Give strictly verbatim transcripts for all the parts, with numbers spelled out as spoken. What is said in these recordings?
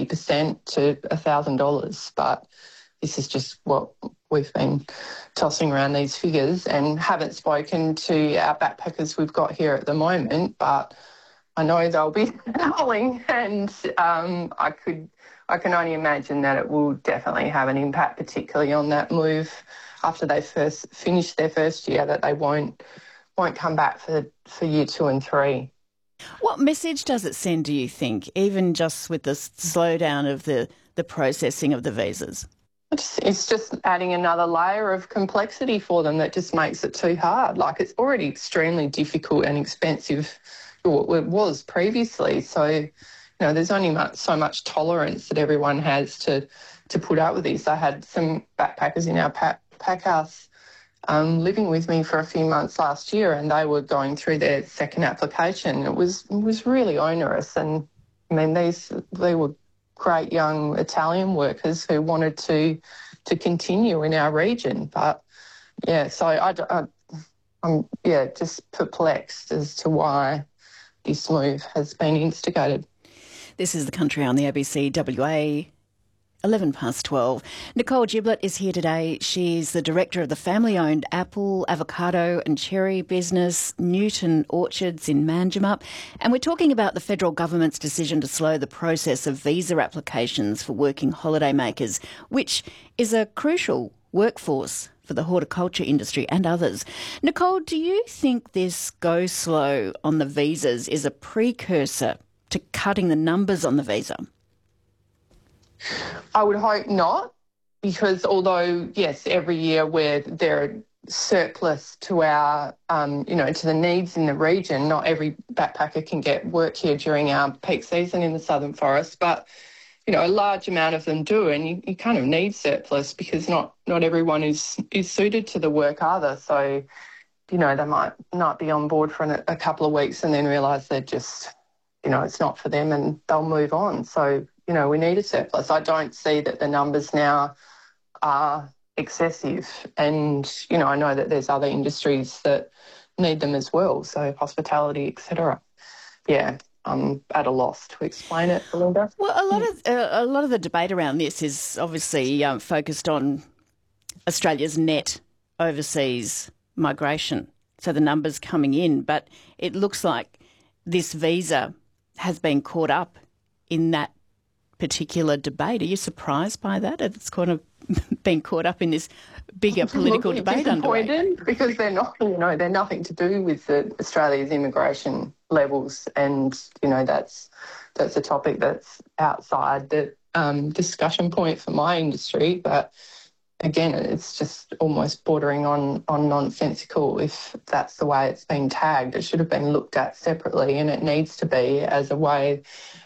fifty percent to one thousand dollars. But this is just what we've been tossing around, these figures, and haven't spoken to our backpackers we've got here at the moment, but I know they'll be howling, and um, I could, I can only imagine that it will definitely have an impact, particularly on that move after they first finish their first year, that they won't won't come back for, for year two and three. What message does it send, do you think, even just with the slowdown of the, the processing of the visas? It's, it's just adding another layer of complexity for them that just makes it too hard. Like, it's already extremely difficult and expensive, or it was previously. So, you know, there's only much, so much tolerance that everyone has to, to put up with this. I had some backpackers in our pack, pack house um, living with me for a few months last year, and they were going through their second application. It was, it was really onerous. And, I mean, these they were great young Italian workers who wanted to to continue in our region. But, yeah, so I, I, I'm, yeah, just perplexed as to why this move has been instigated. This is The Country on the A B C W A, eleven past twelve. Nicole Giblett is here today. She's the director of the family-owned apple, avocado and cherry business, Newton Orchards in Manjimup. And we're talking about the federal government's decision to slow the process of visa applications for working holidaymakers, which is a crucial workforce for the horticulture industry and others. Nicole, do you think this go slow on the visas is a precursor to cutting the numbers on the visa? I would hope not, because although, yes, every year we're they're surplus to our, um, you know, to the needs in the region, not every backpacker can get work here during our peak season in the Southern Forest, but, you know, a large amount of them do, and you, you kind of need surplus because not, not everyone is, is suited to the work either. So, you know, they might not be on board for an, a couple of weeks and then realise they're just, you know, it's not for them and they'll move on. So, you know, we need a surplus. I don't see that the numbers now are excessive. And, you know, I know that there's other industries that need them as well, so hospitality, et cetera. Yeah, I'm at a loss to explain it, Belinda. Well, a lot of uh, a lot of the debate around this is obviously um, focused on Australia's net overseas migration, so the numbers coming in. But it looks like this visa has been caught up in that particular debate. Are you surprised by that? It's kind of been caught up in this bigger political debate underway. Because they're not, you know, they're nothing to do with the, Australia's immigration levels, and you know that's that's a topic that's outside the um, discussion point for my industry. But again, it's just almost bordering on on nonsensical if that's the way it's been tagged. It should have been looked at separately, and it needs to be as a way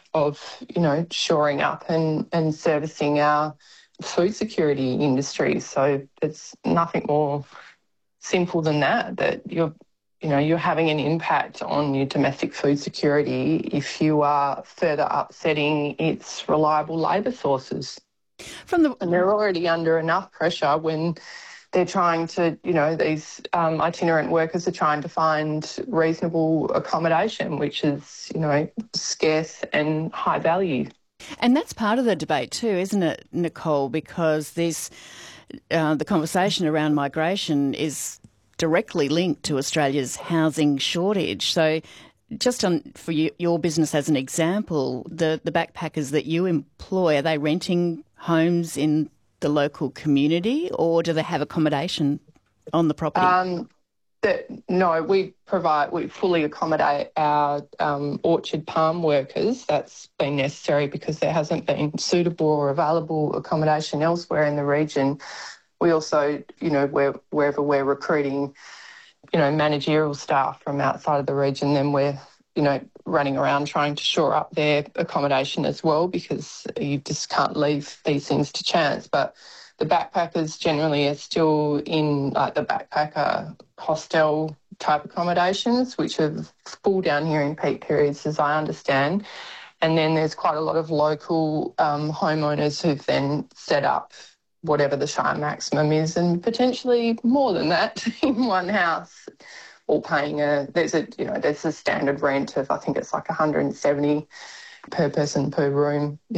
of, you know, shoring up and, and servicing our food security industry. So it's nothing more simple than that, that you're, you know, you're having an impact on your domestic food security if you are further upsetting its reliable labour sources. From the and they're already under enough pressure when they're trying to, you know, these um, itinerant workers are trying to find reasonable accommodation, which is, you know, scarce and high value. And that's part of the debate too, isn't it, Nicole? Because this, uh, the conversation around migration is directly linked to Australia's housing shortage. So just on for you, your business as an example, the, the backpackers that you employ, are they renting homes in the local community, or do they have accommodation on the property? Um, that, no, we provide, we fully accommodate our um, orchard palm workers. That's been necessary because there hasn't been suitable or available accommodation elsewhere in the region. We also, you know, where, wherever we're recruiting, you know, managerial staff from outside of the region, then we're, you know, running around trying to shore up their accommodation as well, because you just can't leave these things to chance. But the backpackers generally are still in like the backpacker hostel type accommodations, which are full down here in peak periods, as I understand. And then there's quite a lot of local um, homeowners who've then set up whatever the Shire maximum is, and potentially more than that in one house, all paying a, there's a, you know, there's a standard rent of, I think it's like one hundred seventy per person per room is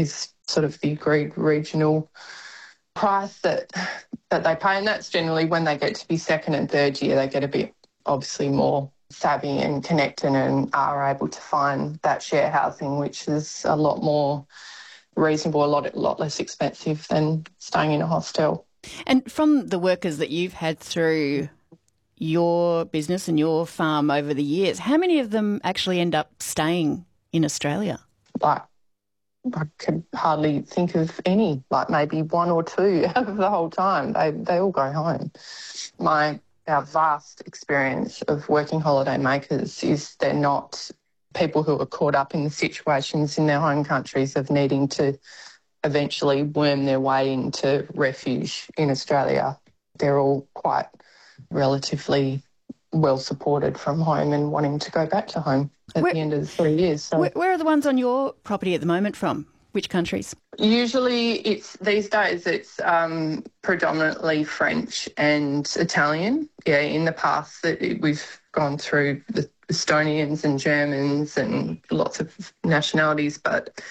sort of the agreed regional price that that they pay, and that's generally when they get to be second and third year, they get a bit obviously more savvy and connected and are able to find that share housing, which is a lot more reasonable, a lot, a lot less expensive than staying in a hostel. And from the workers that you've had through your business and your farm over the years, how many of them actually end up staying in Australia? Like, I could hardly think of any, like maybe one or two out of the whole time. They they all go home. My our vast experience of working holiday makers is they're not people who are caught up in the situations in their home countries of needing to eventually worm their way into refuge in Australia. They're all quite relatively well supported from home and wanting to go back to home at where, the end of the three years. So. Where, where are the ones on your property at the moment from? Which countries? Usually it's these days it's um, predominantly French and Italian. Yeah, in the past that we've gone through the Estonians and Germans and lots of nationalities, but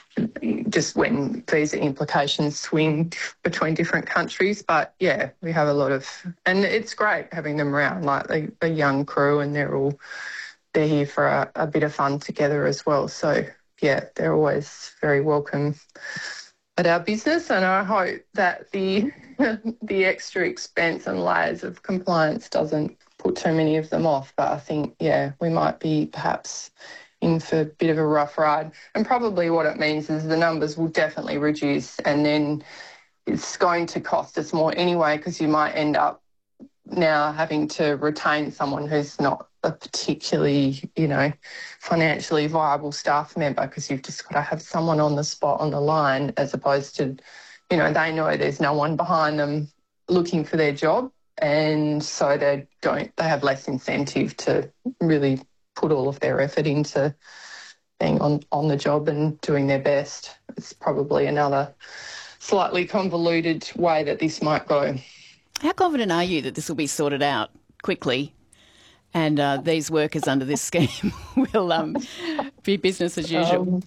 just when visa implications swing between different countries. But yeah, we have a lot of, and it's great having them around, like a, a young crew, and they're all, they're here for a, a bit of fun together as well. So yeah, they're always very welcome at our business, and I hope that the the extra expense and layers of compliance doesn't put too many of them off. But I think, yeah, we might be perhaps in for a bit of a rough ride. And probably what it means is the numbers will definitely reduce, and then it's going to cost us more anyway, because you might end up now having to retain someone who's not a particularly, you know, financially viable staff member, because you've just got to have someone on the spot on the line, as opposed to, you know, they know there's no one behind them looking for their job, and so they don't, they have less incentive to really put all of their effort into being on, on the job and doing their best. It's probably another slightly convoluted way that this might go. How confident are you that this will be sorted out quickly and uh, these workers under this scheme will um, be business as usual?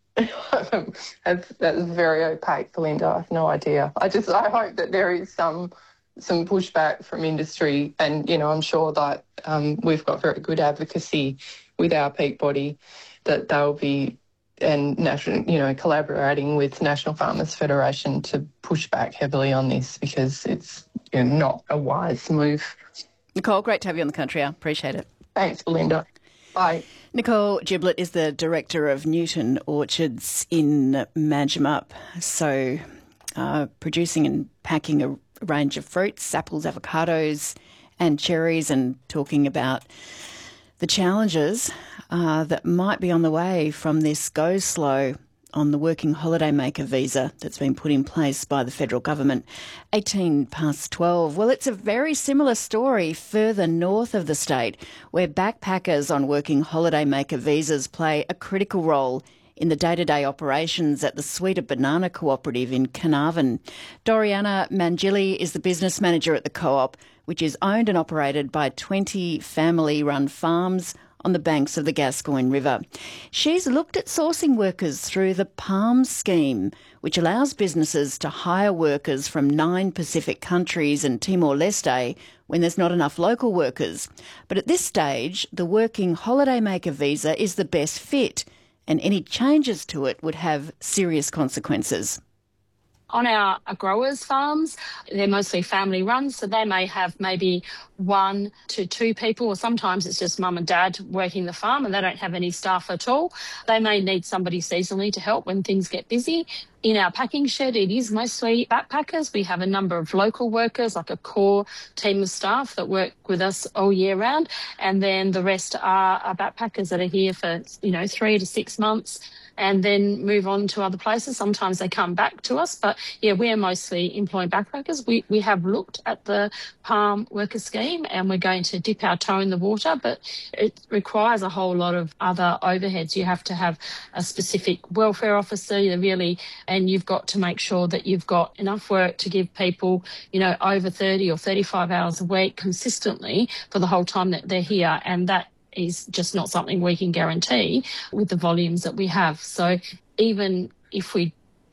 Um, that's, that's very opaque, Belinda. I have no idea. I just I hope that there is some some pushback from industry, and, you know, I'm sure that um, we've got very good advocacy with our peak body, that they'll be, and national, you know, collaborating with National Farmers Federation to push back heavily on this, because it's, you know, not a wise move. Nicole, great to have you on the Country Hour. Appreciate it. Thanks, Belinda. Bye. Nicole Giblett is the Director of Newton Orchards in Manjimup. So uh, producing and packing a range of fruits, apples, avocados and cherries, and talking about the challenges uh, that might be on the way from this go slow on the working holidaymaker visa that's been put in place by the federal government. eighteen past twelve. Well, it's a very similar story further north of the state, where backpackers on working holidaymaker visas play a critical role in the day-to-day operations at the Sweeter Banana Cooperative in Carnarvon. Doriana Mangili is the business manager at the co-op, which is owned and operated by twenty family-run farms on the banks of the Gascoyne River. She's looked at sourcing workers through the PALMS scheme, which allows businesses to hire workers from nine Pacific countries and Timor-Leste when there's not enough local workers. But at this stage, the working holidaymaker visa is the best fit, and any changes to it would have serious consequences. On our growers' farms, they're mostly family run, so they may have maybe one to two people, or sometimes it's just mum and dad working the farm and they don't have any staff at all. They may need somebody seasonally to help when things get busy. In our packing shed, it is mostly backpackers. We have a number of local workers, like a core team of staff that work with us all year round. And then the rest are, are backpackers that are here for, you know, three to six months and then move on to other places. Sometimes they come back to us, but yeah, we're mostly employing backpackers. We we have looked at the PALM worker scheme and we're going to dip our toe in the water, but it requires a whole lot of other overheads. You have to have a specific welfare officer, you really, and you've got to make sure that you've got enough work to give people, you know, over thirty or thirty-five hours a week consistently for the whole time that they're here. And that is just not something we can guarantee with the volumes that we have. So even if we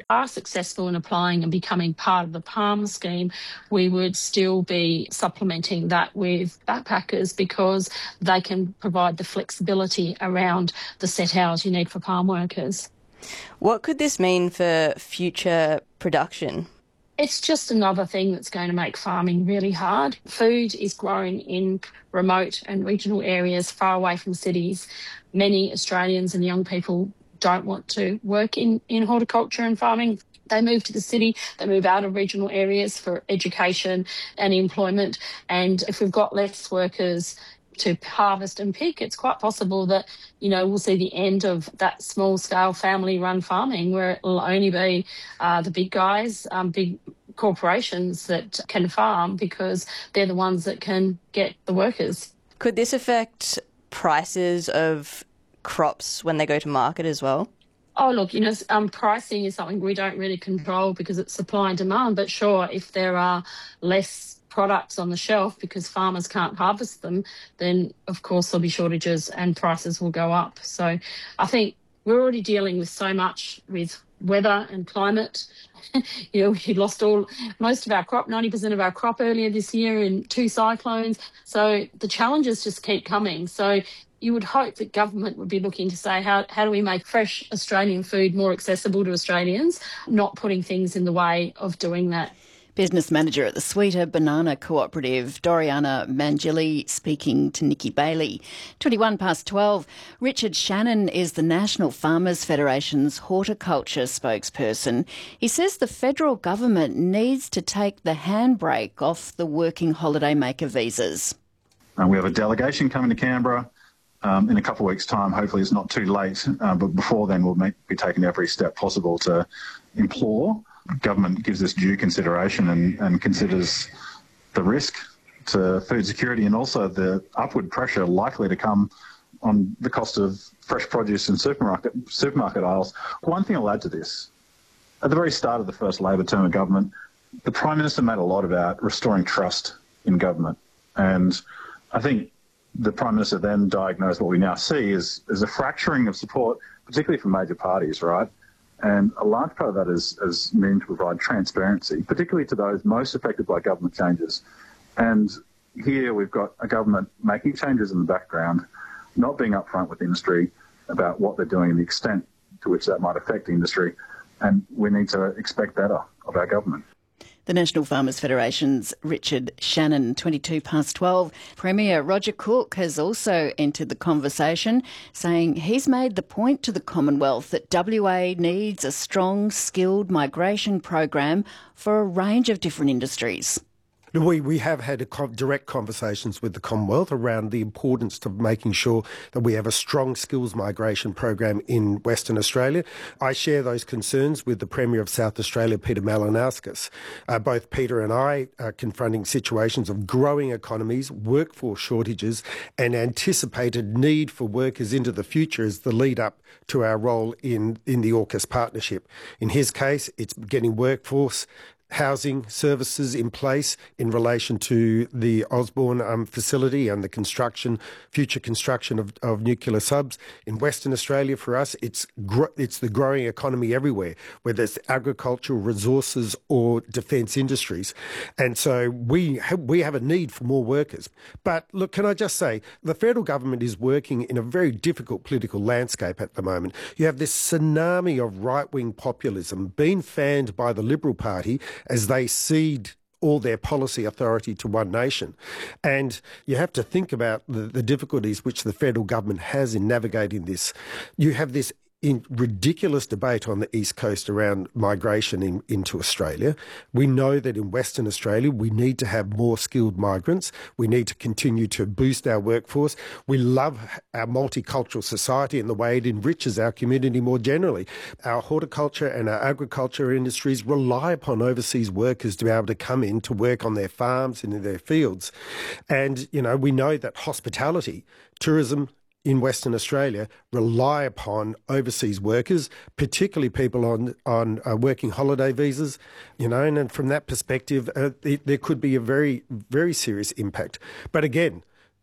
are successful in applying and becoming part of the PALM scheme, we would still be supplementing that with backpackers because they can provide the flexibility around the set hours you need for PALM workers. What could this mean for future production? It's just another thing that's going to make farming really hard. Food is grown in remote and regional areas far away from cities. Many Australians and young people don't want to work in, in horticulture and farming. They move to the city, they move out of regional areas for education and employment. And if we've got less workers to harvest and pick, it's quite possible that, you know, we'll see the end of that small-scale family-run farming where it'll only be uh, the big guys, um, big corporations that can farm because they're the ones that can get the workers. Could this affect prices of crops when they go to market as well? Oh, look, you know, um, pricing is something we don't really control because it's supply and demand. But sure, if there are less products on the shelf because farmers can't harvest them, then of course there'll be shortages and prices will go up. So I think we're already dealing with so much with weather and climate. You know, we lost all most of our crop, ninety percent of our crop earlier this year in two cyclones. So the challenges just keep coming. So you would hope that government would be looking to say, how, how do we make fresh Australian food more accessible to Australians, not putting things in the way of doing that. Business manager at the Sweeter Banana Cooperative, Doriana Mangili, speaking to Nikki Bailey. twenty-one past twelve. Richard Shannon is the National Farmers Federation's horticulture spokesperson. He says the federal government needs to take the handbrake off the working holidaymaker visas. Uh, we have a delegation coming to Canberra um, in a couple of weeks' time. Hopefully it's not too late, uh, but before then we'll make, be taking every step possible to implore government gives this due consideration and, and considers the risk to food security and also the upward pressure likely to come on the cost of fresh produce in supermarket supermarket aisles. One thing I'll add to this, at the very start of the first Labor term of government, the Prime Minister made a lot about restoring trust in government. And I think the Prime Minister then diagnosed what we now see as, as a fracturing of support, particularly from major parties, right? And a large part of that is, is meant to provide transparency, particularly to those most affected by government changes. And here we've got a government making changes in the background, not being upfront with industry about what they're doing and the extent to which that might affect industry. And we need to expect better of our government. The National Farmers Federation's Richard Shannon, twenty-two past twelve. Premier Roger Cook has also entered the conversation, saying he's made the point to the Commonwealth that W A needs a strong, skilled migration program for a range of different industries. We, we have had a co- direct conversations with the Commonwealth around the importance of making sure that we have a strong skills migration program in Western Australia. I share those concerns with the Premier of South Australia, Peter Malinauskas. Uh, both Peter and I are confronting situations of growing economies, workforce shortages and anticipated need for workers into the future as the lead up to our role in, in the AUKUS partnership. In his case, it's getting workforce housing services in place in relation to the Osborne um, facility and the construction, future construction of, of nuclear subs. In Western Australia, for us, it's gro- it's the growing economy everywhere, whether it's agricultural resources or defence industries. And so we have, we have a need for more workers. But look, can I just say, the federal government is working in a very difficult political landscape at the moment. You have this tsunami of right-wing populism being fanned by the Liberal Party as they cede all their policy authority to One Nation. And you have to think about the, the difficulties which the federal government has in navigating this. You have this in ridiculous debate on the East Coast around migration in, into Australia. We know that in Western Australia, we need to have more skilled migrants. We need to continue to boost our workforce. We love our multicultural society and the way it enriches our community more generally. Our horticulture and our agriculture industries rely upon overseas workers to be able to come in to work on their farms and in their fields. And, you know, we know that hospitality, tourism, in Western Australia rely upon overseas workers, particularly people on on uh, working holiday visas, you know, and, and from that perspective, uh, it, there could be a very, very serious impact. But again,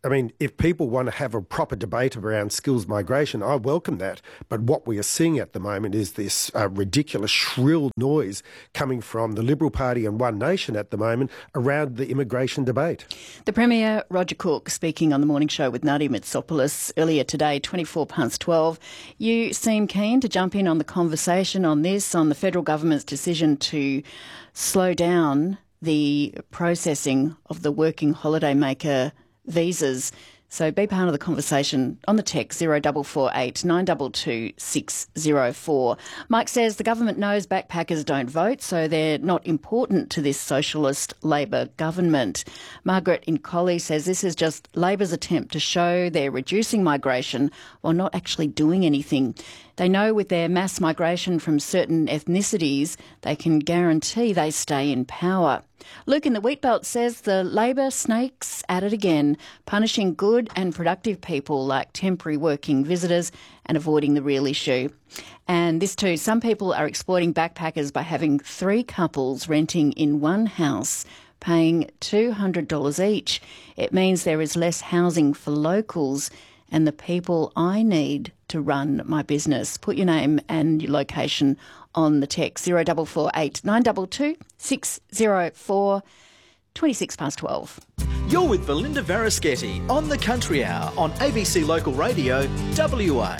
I mean, if people want to have a proper debate around skills migration, I welcome that. But what we are seeing at the moment is this uh, ridiculous shrill noise coming from the Liberal Party and One Nation at the moment around the immigration debate. The Premier, Roger Cook, speaking on the morning show with Nadia Mitsopoulos earlier today, twenty-four past twelve. You seem keen to jump in on the conversation on this, on the federal government's decision to slow down the processing of the working holidaymaker visas. So be part of the conversation on the text zero four four eight nine two two six zero four. Mike says the government knows backpackers don't vote, so they're not important to this socialist Labor government. Margaret in Collie says this is just Labor's attempt to show they're reducing migration while not actually doing anything. They know with their mass migration from certain ethnicities, they can guarantee they stay in power. Luke in the Wheatbelt says the Labor snakes at it again, punishing good and productive people like temporary working visitors and avoiding the real issue. And this too, some people are exploiting backpackers by having three couples renting in one house, paying two hundred dollars each. It means there is less housing for locals and the people I need to run my business. Put your name and your location on the text zero four four eight nine two two six zero four, twenty-six past twelve. You're with Belinda Varaschetti on the Country Hour on A B C Local Radio, W A.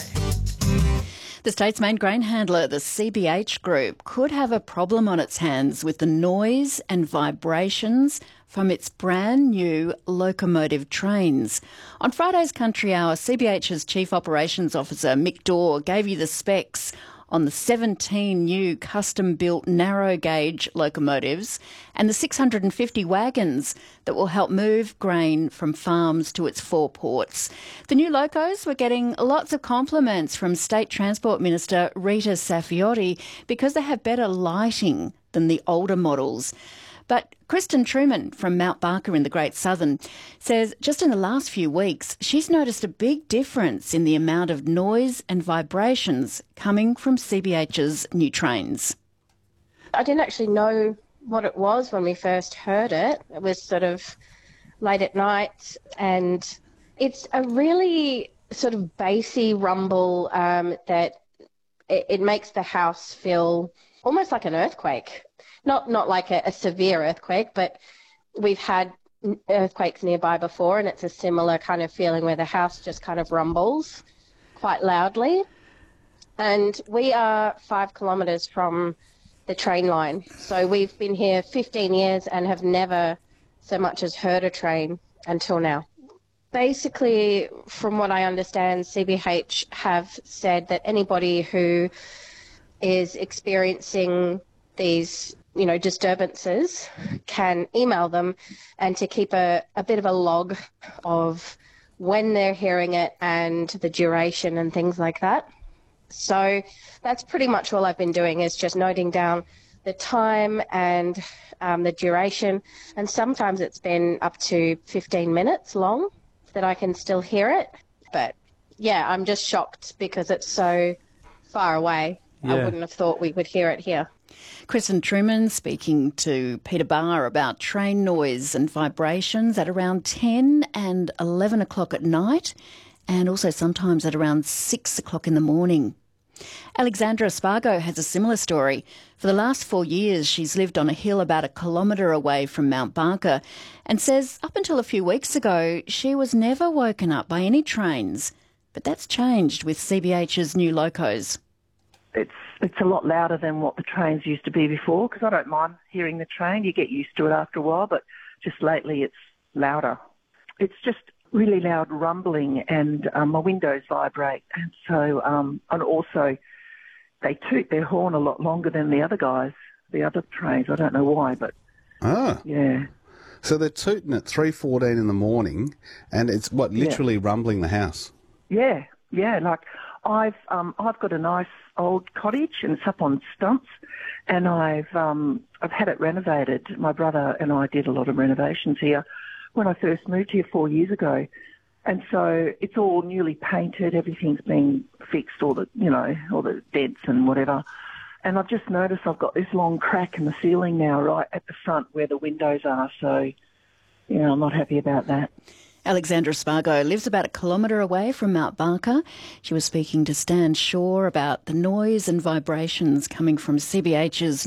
The state's main grain handler, the C B H Group, could have a problem on its hands with the noise and vibrations from its brand new locomotive trains. On Friday's Country Hour, C B H's Chief Operations Officer, Mick Dorr, gave you the specs on the seventeen new custom-built narrow-gauge locomotives and the six hundred fifty wagons that will help move grain from farms to its four ports. The new locos were getting lots of compliments from State Transport Minister Rita Saffioti because they have better lighting than the older models. But Kristen Truman from Mount Barker in the Great Southern says just in the last few weeks, she's noticed a big difference in the amount of noise and vibrations coming from C B H's new trains. I didn't actually know what it was when we first heard it. It was sort of late at night, and it's a really sort of bassy rumble um, that it, it makes the house feel almost like an earthquake. Not not like a, a severe earthquake, but we've had earthquakes nearby before, and it's a similar kind of feeling where the house just kind of rumbles quite loudly. And we are five kilometres from the train line. So we've been here fifteen years and have never so much as heard a train until now. Basically, from what I understand, C B H have said that anybody who is experiencing these you know, disturbances can email them and to keep a, a bit of a log of when they're hearing it and the duration and things like that. So that's pretty much all I've been doing is just noting down the time and um, the duration. And sometimes it's been up to fifteen minutes long that I can still hear it. But yeah, I'm just shocked because it's so far away. Yeah. I wouldn't have thought we would hear it here. Kristen Truman speaking to Peter Barr about train noise and vibrations at around ten and eleven o'clock at night, and also sometimes at around six o'clock in the morning. Alexandra Spargo has a similar story. For the last four years, she's lived on a hill about a kilometre away from Mount Barker and says up until a few weeks ago, she was never woken up by any trains. But that's changed with C B H's new locos. It's it's a lot louder than what the trains used to be before, because I don't mind hearing the train. You get used to it after a while, but just lately it's louder. It's just really loud rumbling, and um, my windows vibrate, and so um, and also they toot their horn a lot longer than the other guys, the other trains. I don't know why, but ah, yeah. So they're tooting at three fourteen in the morning, and it's what literally yeah. rumbling the house. Yeah, yeah. Like I've um, I've got a nice old cottage, and it's up on stumps, and I've um, I've had it renovated. My brother and I did a lot of renovations here when I first moved here four years ago, and so it's all newly painted. Everything's been fixed, all the you know all the dents and whatever. And I've just noticed I've got this long crack in the ceiling now, right at the front where the windows are. So, yeah, I'm not happy about that. Alexandra Spargo lives about a kilometre away from Mount Barker. She was speaking to Stan Shaw about the noise and vibrations coming from C B H's